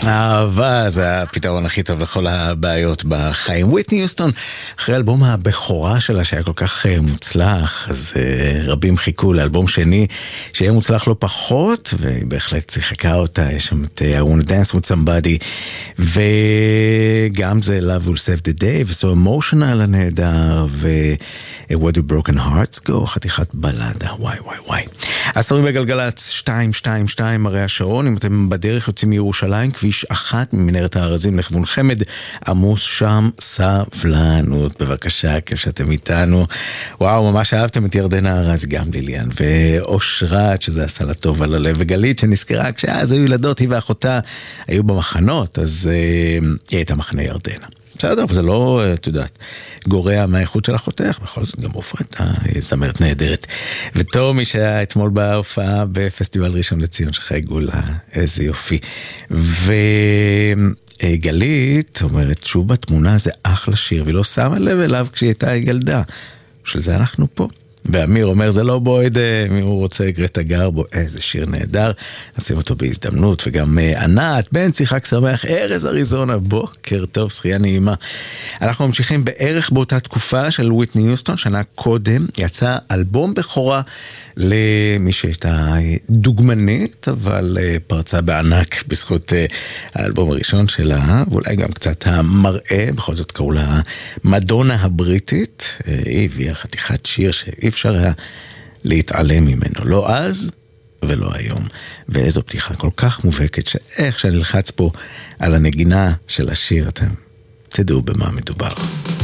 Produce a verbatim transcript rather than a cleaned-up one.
אהבה זה הפתרון הכי טוב לכל הבעיות בחיים. ויטני יוסטון, אחרי אלבום הבכורה שלה שהיה כל כך מוצלח, אז רבים חיכו לאלבום שני שיהיה מוצלח לא פחות, והיא בהחלט שיחקה אותה. יש שם את I Want to Dance with Somebody, וגם זה Love Will Save the Day, ו-So Emotional הנהדר, ו-Where Do Broken Hearts Go, חתיכת בלדה, וואי וואי וואי. עשורים בגלגלץ שתיים שתיים שתיים מראה השרון. אם אתם בדרך יוצאים מירושלים, כביש אחת ממנהרת הארזים לכיוון חמד, עמוס שם, סבלנות בבקשה, כיף שאתם איתנו. וואו, ממש אהבתם את ירדנה ארז, גם ליליאן ואושרת, שזה עשה לה טוב על הלב, וגלית שנזכרה כשאז היו ילדות, היא ואחותה היו במחנות, אז אה, היא הייתה מחנה ירדנה. בסדר, אבל זה לא, את יודעת, גורע מהאיכות של אחותך, בכל זאת גם עופרת, זמרת נהדרת. וטומי שהיה אתמול בהופעה בפסטיבל ראשון לציון שחייגו לה, איזה יופי. וגלית אומרת, שוב בתמונה זה אחלה שיר, והיא לא שמה לב אליו כשהיא הייתה ילדה. של זה אנחנו פה. ואמיר אומר, זה לא בויד, מי הוא רוצה גרטה גרבו, איזה שיר נהדר, נשים אותו בהזדמנות, וגם ענת, בן שיחק שמח, ארז אריזונה, בוקר טוב, שחייה נעימה. אנחנו ממשיכים בערך באותה תקופה של ויטני יוסטון, שנה קודם, יצא אלבום בכורה למי שהייתה דוגמנית, אבל פרצה בענק בזכות האלבום הראשון שלה, ואולי גם קצת המראה, בכל זאת קראו לה מדונה הבריטית, היא הביאה חתיכת שיר שאי אפשר היה להתעלם ממנו, לא אז ולא היום. ואיזו פתיחה כל כך מובהקת, שאיך שאני לחץ פה על הנגינה של השיר, אתם תדעו במה מדובר.